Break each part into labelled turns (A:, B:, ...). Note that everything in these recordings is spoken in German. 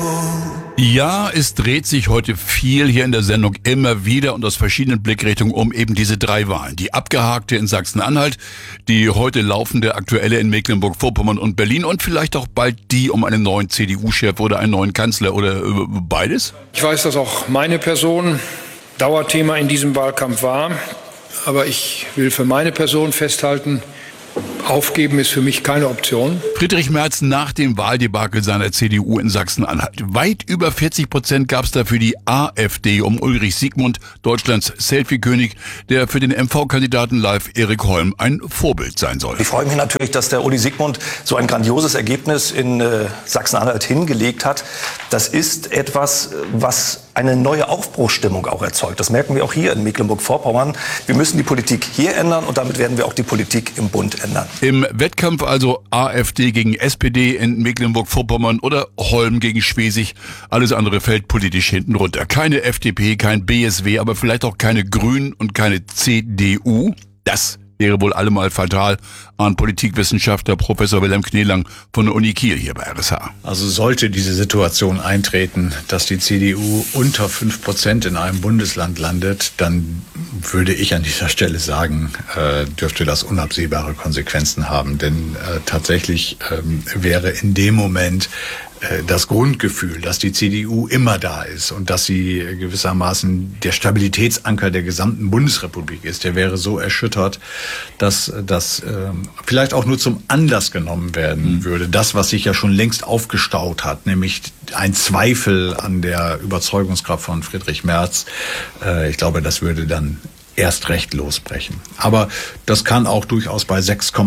A: Ja, es dreht sich heute viel hier in der Sendung immer wieder und aus verschiedenen Blickrichtungen um eben diese 3 Wahlen. Die abgehakte in Sachsen-Anhalt, die heute laufende aktuelle in Mecklenburg-Vorpommern und Berlin und vielleicht auch bald die um einen neuen CDU-Chef oder einen neuen Kanzler oder beides?
B: Ich weiß, dass auch meine Person Dauerthema in diesem Wahlkampf war, aber ich will für meine Person festhalten, aufgeben ist für mich keine Option.
A: Friedrich Merz nach dem Wahldebakel seiner CDU in Sachsen-Anhalt. Weit über 40% gab es da für die AfD um Ulrich Siegmund, Deutschlands Selfie-König, der für den MV-Kandidaten Live Erik Holm ein Vorbild sein soll.
C: Ich freue mich natürlich, dass der Uli Siegmund so ein grandioses Ergebnis in Sachsen-Anhalt hingelegt hat. Das ist etwas, was eine neue Aufbruchsstimmung auch erzeugt. Das merken wir auch hier in Mecklenburg-Vorpommern. Wir müssen die Politik hier ändern und damit werden wir auch die Politik im Bund ändern.
A: Im Wettkampf also AfD gegen SPD in Mecklenburg-Vorpommern oder Holm gegen Schwesig. Alles andere fällt politisch hinten runter. Keine FDP, kein BSW, aber vielleicht auch keine Grünen und keine CDU. Das wäre wohl allemal fatal an Politikwissenschaftler Professor Wilhelm Kneelang von der Uni Kiel hier bei RSH.
D: Also sollte diese Situation eintreten, dass die CDU unter 5% in einem Bundesland landet, dann würde ich an dieser Stelle sagen, dürfte das unabsehbare Konsequenzen haben. Denn tatsächlich wäre in dem Moment das Grundgefühl, dass die CDU immer da ist und dass sie gewissermaßen der Stabilitätsanker der gesamten Bundesrepublik ist, der wäre so erschüttert, dass das vielleicht auch nur zum Anlass genommen werden würde. Das, was sich ja schon längst aufgestaut hat, nämlich ein Zweifel an der Überzeugungskraft von Friedrich Merz. Ich glaube, das würde dann erst recht losbrechen. Aber das kann auch durchaus bei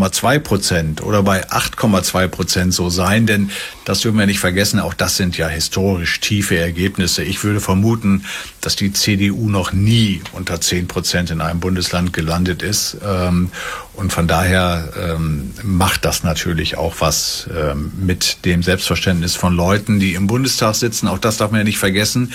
D: 6,2% oder bei 8,2% so sein, denn das dürfen wir nicht vergessen, auch das sind ja historisch tiefe Ergebnisse. Ich würde vermuten, dass die CDU noch nie unter 10% in einem Bundesland gelandet ist. Und von daher macht das natürlich auch was mit dem Selbstverständnis von Leuten, die im Bundestag sitzen. Auch das darf man ja nicht vergessen.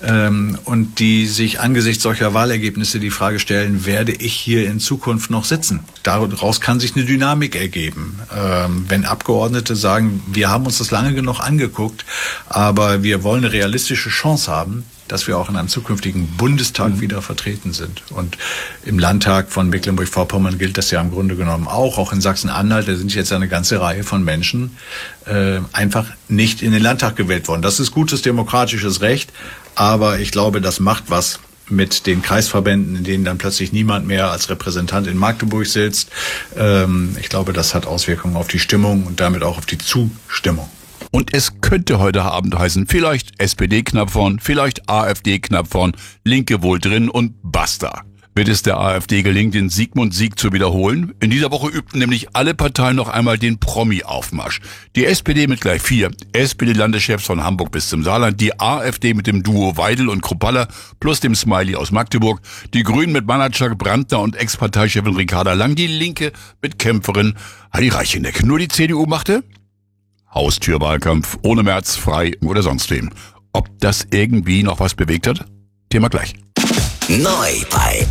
D: Und die sich angesichts solcher Wahlergebnisse die Frage stellen, werde ich hier in Zukunft noch sitzen? Daraus kann sich eine Dynamik ergeben. Wenn Abgeordnete sagen, wir haben uns das lange genug angeguckt, aber wir wollen eine realistische Chance haben, dass wir auch in einem zukünftigen Bundestag wieder vertreten sind. Und im Landtag von Mecklenburg-Vorpommern gilt das ja im Grunde genommen auch in Sachsen-Anhalt, da sind jetzt eine ganze Reihe von Menschen einfach nicht in den Landtag gewählt worden. Das ist gutes demokratisches Recht, aber ich glaube, das macht was mit den Kreisverbänden, in denen dann plötzlich niemand mehr als Repräsentant in Magdeburg sitzt. Ich glaube, das hat Auswirkungen auf die Stimmung und damit auch auf die Zustimmung.
A: Und es könnte heute Abend heißen, vielleicht SPD knapp vorn, vielleicht AfD knapp vorn, Linke wohl drin und basta. Wird es der AfD gelingen, den Siegmund-Sieg zu wiederholen? In dieser Woche übten nämlich alle Parteien noch einmal den Promi-Aufmarsch. Die SPD mit gleich 4 SPD-Landeschefs von Hamburg bis zum Saarland, die AfD mit dem Duo Weidel und Kruppalla plus dem Smiley aus Magdeburg, die Grünen mit Manager Brandner und Ex-Parteichefin Ricarda Lang, die Linke mit Kämpferin Heidi Reicheneck. Nur die CDU machte Haustürwahlkampf, ohne Merz, frei oder sonst wem. Ob das irgendwie noch was bewegt hat? Thema gleich.
E: Neu bei